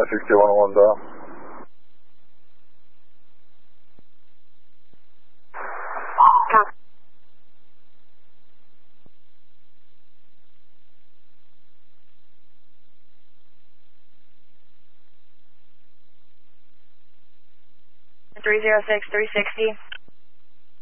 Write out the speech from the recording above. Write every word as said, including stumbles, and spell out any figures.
six two one one dial. three zero six, three sixty.